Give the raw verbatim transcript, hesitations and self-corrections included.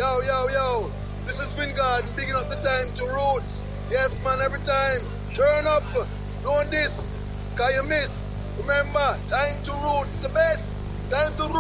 Yo, yo, yo. This is Vingard, bigging up the time to Roots. Yes, man, every time. Turn up. Doing this. Cause you miss. Remember, time to Roots, the best. Time to Roots.